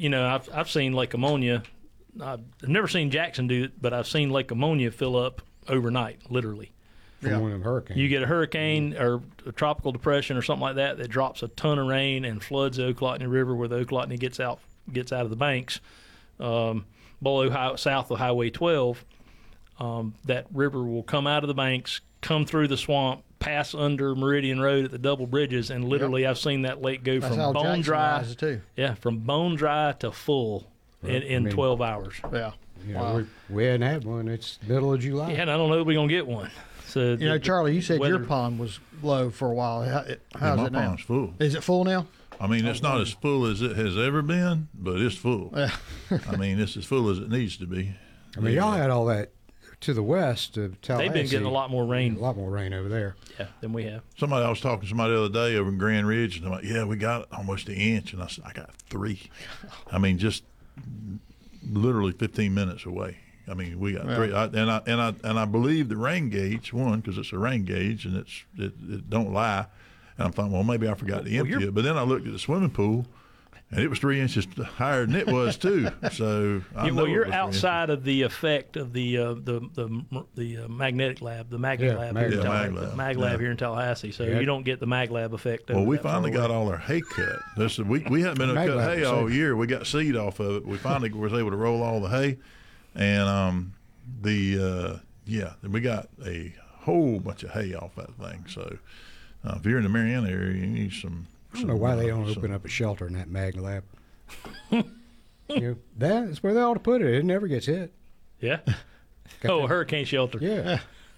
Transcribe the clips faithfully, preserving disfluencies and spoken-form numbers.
you know, I've I've seen Lake Ammonia. I've never seen Jackson do it, but I've seen Lake Ammonia fill up overnight, literally. From Yeah. one of them hurricanes. You get a hurricane or a tropical depression or something like that that drops a ton of rain and floods the Ochlockonee River, where the Ochlockonee gets out gets out of the banks um, below high, south of Highway twelve. Um, that river will come out of the banks, come through the swamp, pass under Meridian Road at the double bridges, and literally, yep. I've seen that lake go That's from how bone Jackson dry, rises too. yeah, from bone dry to full in, in I mean, twelve hours. Yeah. You know, Wow. we, we hadn't had one. It's middle of July. Yeah, and I don't know if we're gonna get one. So You know, Charlie, you said weather, your pond was low for a while. How, it, Yeah, how's my it now? pond's full. Is it full now? I mean, it's not as full as it has ever been, but it's full. Yeah. I mean, it's as full as it needs to be. I mean, y'all had all that to the west of Tallahassee. they've been getting a lot more rain, A lot more rain over there. yeah, than we have. Somebody, I was talking to somebody the other day over in Grand Ridge, and they're like, yeah, we got almost an inch. And I said, I got three. I mean, just literally fifteen minutes away. I mean, we got Yeah. three. I, and, I, and, I, and I believe the rain gauge, one, because it's a rain gauge and it's it, it don't lie. And I'm thinking, well, maybe I forgot to Well, empty you're- it. But then I looked at the swimming pool, and it was three inches higher than it was, too. So I Yeah, know well, it you're was three outside of the effect of the uh, the the the uh, magnetic lab, the magnet Yeah, lab, mag- here in Yeah, Tallahassee, mag lab. the mag lab Yeah. here in Tallahassee. So Yeah. you don't get the mag lab effect. Well, over we that far finally got away. all our hay cut. This, we we hadn't been able Mag to cut lab hay was all safe. year. We got seed off of it. We finally was able to roll all the hay, and um, the uh, yeah, we got a whole bunch of hay off that thing. So uh, if you're in the Mariana area, you need some. I don't know why they don't open up a shelter in that mag lab. you know, that's where they ought to put it. It never gets hit. Yeah. Got Oh, a that- hurricane shelter. Yeah.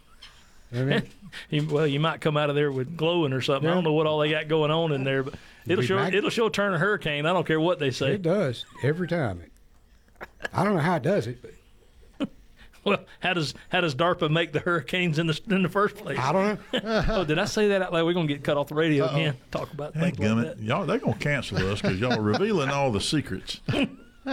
I mean, You- well, you might come out of there with glowing or something. I Yeah. don't know what all they got going on in there, but it'll be show. mag- It'll show turn a hurricane. I don't care what they say. it does every time. I don't know how it does it, but Well, how does how does DARPA make the hurricanes in the in the first place? I don't know. Oh, did I say that out loud? We're gonna get cut off the radio Uh-oh. again. Talk about Hey, things like gummit, that. y'all they're gonna cancel us because y'all are revealing all the secrets. Hey,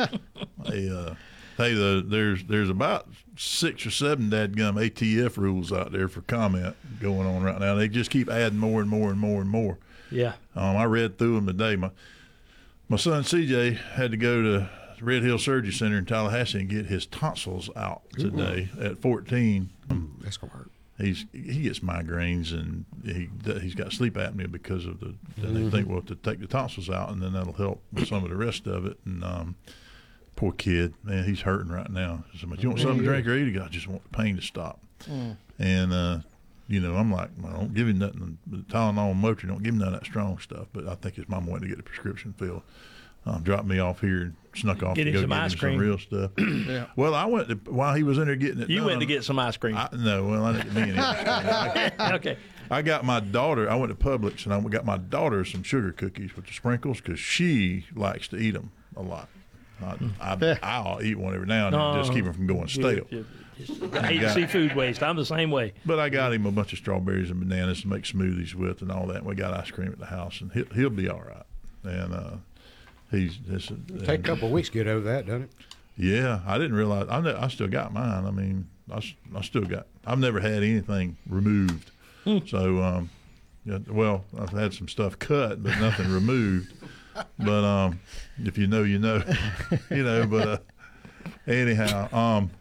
uh, hey, the, there's there's about six or seven dadgum A T F rules out there for comment going on right now. They just keep adding more and more and more and more. Yeah. Um, I read through them today. My my son C J had to go to Red Hill Surgery Center in Tallahassee and get his tonsils out today at fourteen. That's gonna hurt. He's he gets migraines and he he's got sleep apnea because of the. And they think well to take the tonsils out and then that'll help with some of the rest of it. And um, poor kid, man, he's hurting right now. So much. You want something to drink or eat? I just want the pain to stop. Mm. And uh, you know, I'm like, well, don't give him nothing. Tylenol and Motrin, don't give him none of that strong stuff. But I think his mom went to get a prescription filled. Um, dropped me off here and snuck off Get to him go some get ice him cream. some real stuff. Yeah. Well, I went to, while he was in there getting it You done, went to get some ice cream. I, no, well, I didn't mean it. Okay. I got my daughter. I went to Publix and I got my daughter some sugar cookies with the sprinkles because she likes to eat them a lot. I, I, I'll eat one every now and then, just keep them from going stale. You- you- just- I hate seafood waste. I'm the same way. But I got him a bunch of strawberries and bananas to make smoothies with and all that. And we got ice cream at the house, and he'll, he'll be all right. And uh, he's this. Take a couple of weeks to get over that, doesn't it? Yeah, I didn't realize. I, ne- I still got mine. I mean, I, s- I still got. I've never had anything removed. So, um, yeah, well, I've had some stuff cut, but nothing removed. But um, if you know, you know, you know. But uh, anyhow, um,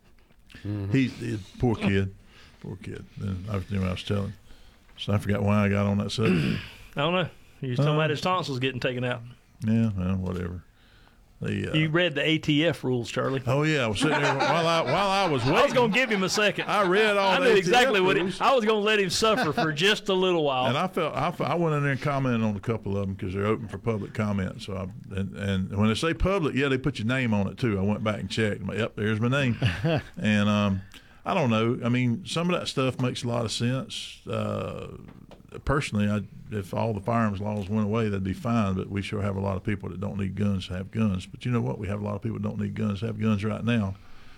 he's, he's poor kid, poor kid. And I was, I was telling. So I forgot why I got on that subject. I don't know. You was talking Uh, about his tonsils getting taken out. Yeah, well, whatever. The, uh, You read the A T F rules, Charlie. oh yeah, I was sitting there while I while I was waiting. I was going to give him a second. I read all I the knew A T F exactly what he, rules. I was going to let him suffer for just a little while. And I felt I, fe- I went in there and commented on a couple of them because they're open for public comment. So I and, and when they say public, yeah, they put your name on it too. I went back and checked. I'm like, yep, there's my name. And um, I don't know. I mean, some of that stuff makes a lot of sense. Uh, personally, I, if all the firearms laws went away, that'd be fine. But we sure have a lot of people that don't need guns to have guns. But you know what? We have a lot of people that don't need guns to have guns right now.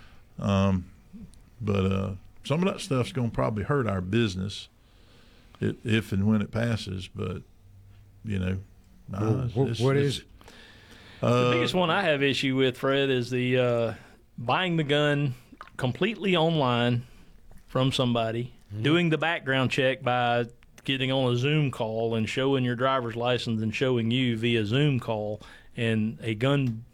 Um, but uh, some of that stuff's going to probably hurt our business it, if and when it passes. But you know, nah, Well, it's- wh- it's- what it's- is it? Uh, the biggest one I have issue with, Fred, is the uh, buying the gun completely online from somebody, Mm-hmm. doing the background check by getting on a Zoom call and showing your driver's license and showing you via Zoom call, and a gun